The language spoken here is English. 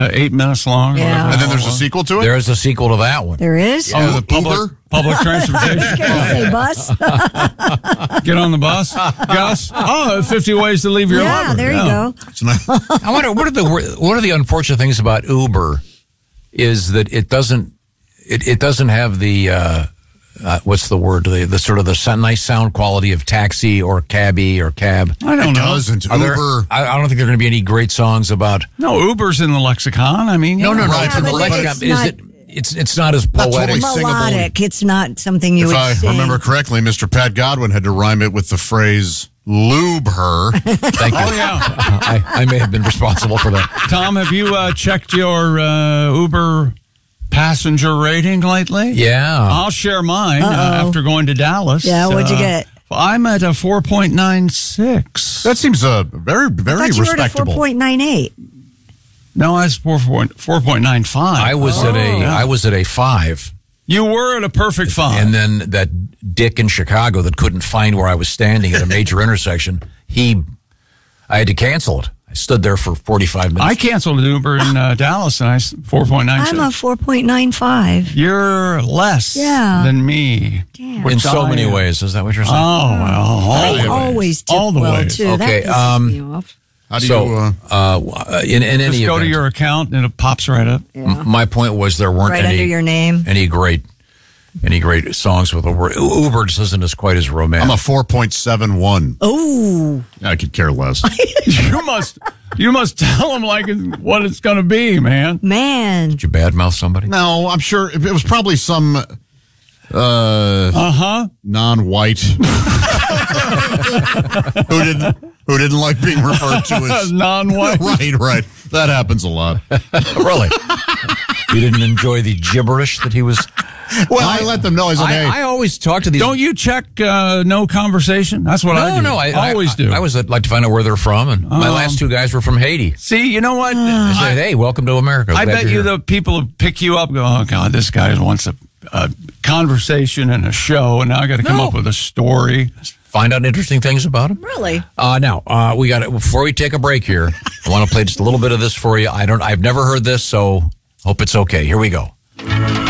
8 minutes long. Yeah. And then there's a sequel to it? There is a sequel to that one. There is? Oh, the public transportation. Say bus. Get on the bus, Gus. 50 ways to leave your lover. There you go. It's nice. I wonder what are the unfortunate things about Uber is that it doesn't have the what's the word, the sort of the nice sound quality of taxi or cabbie or cab. I don't know. Doesn't. Uber. I don't think there are going to be any great songs about. No, Uber's in the lexicon. I mean, No. Right, It's in the but lexicon. It's not as Not poetic. totally Melodic. It's not something you If would I sing. remember correctly, Mr. Pat Godwin had to rhyme it with the phrase "lube her." Thank you. Oh, yeah. I may have been responsible for that. Tom, have you checked your Uber passenger rating lately? Yeah. I'll share mine after going to Dallas. Yeah, what'd you get? I'm at a 4.96. That seems very, I very thought you were at a respectable. 4.98. No, I was 4.95. I was at a 5. You were at a perfect 5. And then that dick in Chicago that couldn't find where I was standing at a major intersection, I had to cancel it. I stood there for 45 minutes. I canceled an Uber in Dallas, and 4.96. I'm a 4.95. You're less than me. Damn. in so many ways. Is that what you're saying? Oh, well, all the always ways. tip All the well, ways. too. Okay, That pisses me off. How do you? In any Just go event, to your account, and it pops right up. Yeah. my point was there weren't Right any under your name. any great songs with the word. Uber just isn't as quite as romantic. I'm a 4.71. Oh. I could care less. You must tell them like what it's going to be, man. Man. Did you badmouth somebody? No, I'm sure it was probably some non-white who didn't like being referred to as non-white. Right. That happens a lot. Really? You didn't enjoy the gibberish that he was. Well, I let them know. I said, hey. I always talk to these. Don't you check no conversation? That's what I do. No, I always do. I always like to find out where they're from, and my last two guys were from Haiti. See, you know what? I said, hey, welcome to America. I Glad bet you're you here. the people who pick you up go, oh, God, this guy wants a conversation and a show, and now I got to come up with a story. Find out interesting things about him. Really? Now, we got it. Before we take a break here, I want to play just a little bit of this for you. I've never heard this, so hope it's okay. Here we go.